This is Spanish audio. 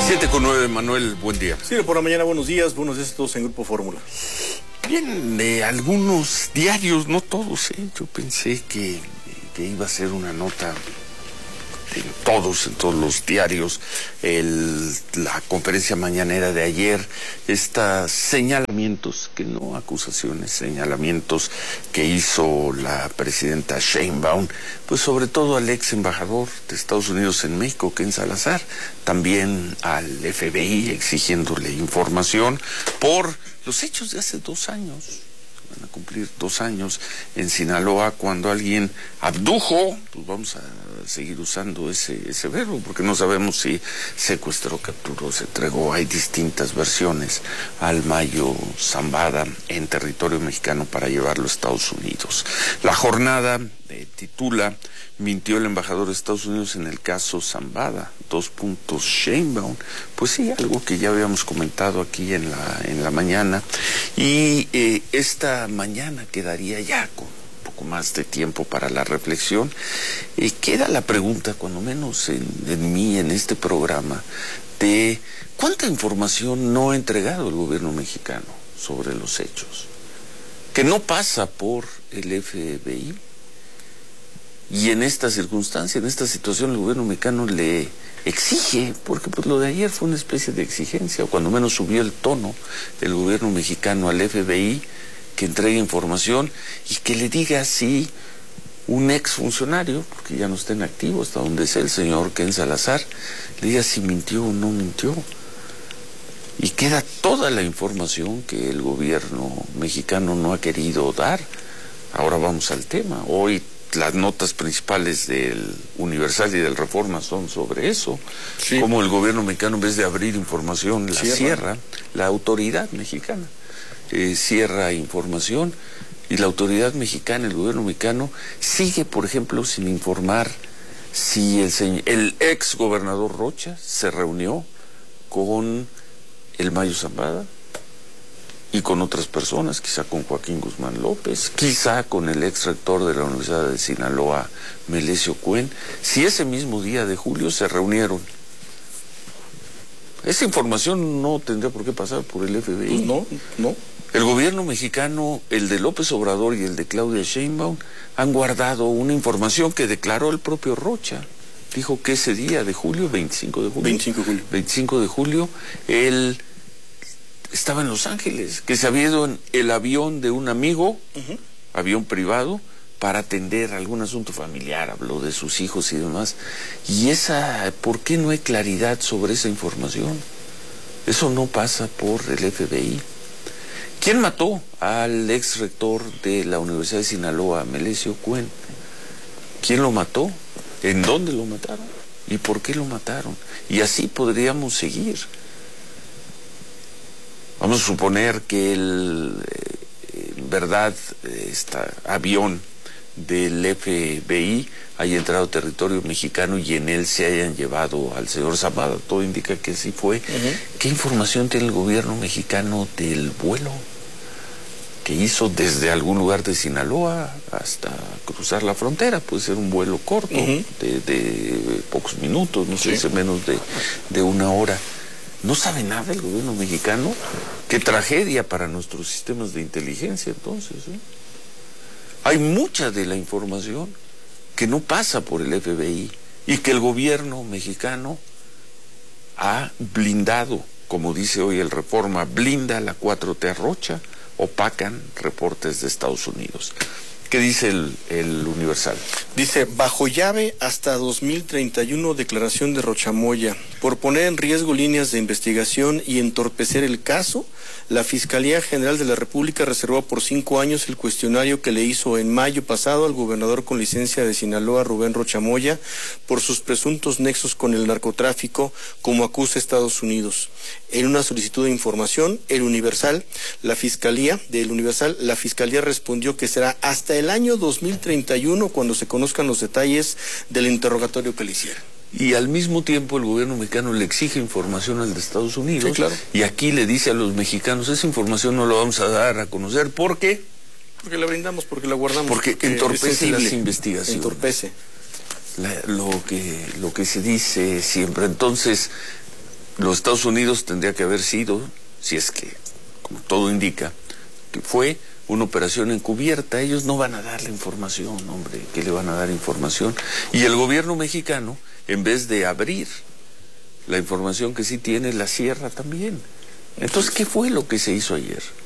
7:09, Manuel, buen día. Sí, por la mañana, buenos días a todos en Grupo Fórmula. Bien, algunos diarios, no todos, yo pensé que iba a ser una nota en todos los diarios, la conferencia mañanera de ayer, estos señalamientos, que no acusaciones, señalamientos que hizo la presidenta Sheinbaum, pues sobre todo al ex embajador de Estados Unidos en México, Ken Salazar, también al FBI exigiéndole información por los hechos de hace 2 años. Van a cumplir 2 años en Sinaloa, cuando alguien abdujo, pues vamos a seguir usando ese verbo, porque no sabemos si secuestró, capturó, se entregó. Hay distintas versiones al Mayo Zambada en territorio mexicano para llevarlo a Estados Unidos. La jornada titula: mintió el embajador de Estados Unidos en el caso Zambada, Sheinbaum. Pues sí, algo que ya habíamos comentado aquí en la mañana, y esta mañana quedaría ya con un poco más de tiempo para la reflexión. Queda la pregunta, cuando menos en mí, en este programa, de cuánta información no ha entregado el gobierno mexicano sobre los hechos, que no pasa por el FBI. Y en esta circunstancia, en esta situación, el gobierno mexicano le exige, porque pues lo de ayer fue una especie de exigencia, o cuando menos subió el tono el gobierno mexicano al FBI, que entregue información y que le diga si un exfuncionario, porque ya no está en activo, hasta donde sea el señor Ken Salazar, le diga si mintió o no mintió. Y queda toda la información que el gobierno mexicano no ha querido dar. Ahora vamos al tema. Hoy las notas principales del Universal y del Reforma son sobre eso, sí. Como el gobierno mexicano, en vez de abrir información, la cierra. La autoridad mexicana cierra información, y la autoridad mexicana, el gobierno mexicano, sigue, por ejemplo, sin informar si el ex gobernador Rocha se reunió con el Mayo Zambada y con otras personas, quizá con Joaquín Guzmán López, quizá con el ex rector de la Universidad de Sinaloa, Melesio Cuen, si ese mismo día de julio se reunieron. Esa información no tendría por qué pasar por el FBI. Pues no. El gobierno mexicano, el de López Obrador y el de Claudia Sheinbaum, han guardado una información que declaró el propio Rocha. Dijo que ese día de julio, 25 de julio, él estaba en Los Ángeles, que se había ido en el avión de un amigo, avión privado, para atender algún asunto familiar, habló de sus hijos y demás. Y ¿por qué no hay claridad sobre esa información? Eso no pasa por el FBI. ¿Quién mató al ex rector de la Universidad de Sinaloa, Melesio Cuen? ¿Quién lo mató? ¿En dónde lo mataron? ¿Y por qué lo mataron? Y así podríamos seguir. Vamos a suponer que en verdad, este avión del FBI haya entrado a territorio mexicano y en él se hayan llevado al señor Zambada. Todo indica que así fue. ¿Qué información tiene el gobierno mexicano del vuelo que hizo desde algún lugar de Sinaloa hasta cruzar la frontera? Puede ser un vuelo corto, de pocos minutos, no sé, menos de 1 hora. ¿No sabe nada el gobierno mexicano? ¡Qué tragedia para nuestros sistemas de inteligencia, entonces! Hay mucha de la información que no pasa por el FBI y que el gobierno mexicano ha blindado, como dice hoy el Reforma, blinda la 4T a Rocha, opacan reportes de Estados Unidos. ¿Qué dice el Universal? Dice: bajo llave hasta 2031, declaración de Rochamoya. Por poner en riesgo líneas de investigación y entorpecer el caso, la Fiscalía General de la República reservó por 5 años el cuestionario que le hizo en mayo pasado al gobernador con licencia de Sinaloa, Rubén Rochamoya, por sus presuntos nexos con el narcotráfico, como acusa Estados Unidos. En una solicitud de información, la Fiscalía respondió que será hasta el año 2031 cuando se conozcan los detalles del interrogatorio que le hicieron. Y al mismo tiempo el gobierno mexicano le exige información al de Estados Unidos. Sí, claro. Y aquí le dice a los mexicanos: esa información no la vamos a dar a conocer. ¿Por qué? Porque la brindamos, porque la guardamos. Porque entorpece las investigaciones. Entorpece. Lo que se dice siempre. Entonces, los Estados Unidos tendría que haber sido, si es que, como todo indica, que fue una operación encubierta. Ellos no van a dar la información, hombre, ¿qué le van a dar información? Y el gobierno mexicano, en vez de abrir la información que sí tiene, la cierra también. Entonces, ¿qué fue lo que se hizo ayer?